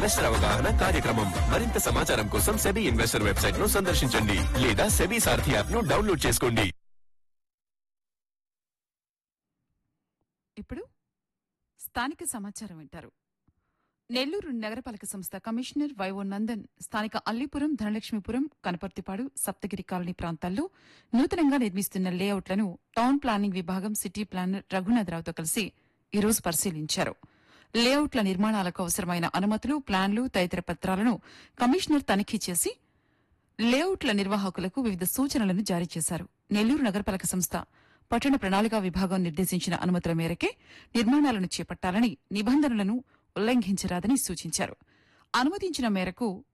Investor అవగాహన కార్యక్రమం. మరింత సమాచారం కోసం సెబీ ఇన్వెస్టర్ వెబ్సైట్ ను సందర్శించండి లేదా సెబీ సారథి యాప్ ను డౌన్లోడ్ చేసుకోండి. ఇప్పుడు స్థానిక సమాచారం వింటారు. నెల్లూరు నగరపాలక సంస్థ కమిషనర్ వైవో నందన్ స్థానిక అల్లీపురం, ధనలక్ష్మీపురం, కనపర్తిపాడు, సప్తగిరి కాలనీ ప్రాంతాల్లో నూతనంగా నిర్మిస్తున్న లేఅవుట్లను టౌన్ ప్లానింగ్ విభాగం సిటీ ప్లానర్ రఘునాథరావుతో కలిసి ఈరోజు పరిశీలించారు. లేఅవుట్ల నిర్మాణాలకు అవసరమైన అనుమతులు, ప్లాన్లు తదితర పత్రాలను కమిషనర్ తనిఖీ చేసి లేఅవుట్ల నిర్వాహకులకు వివిధ సూచనలను జారీ చేశారు. నెల్లూరు నగరపాలక సంస్థ పట్టణ ప్రణాళికా విభాగం నిర్దేశించిన అనుమతుల మేరకే నిర్మాణాలను చేపట్టాలని, నిబంధనలను ఉల్లంఘించరాదని సూచించారు. అనుమతించిన మేరకు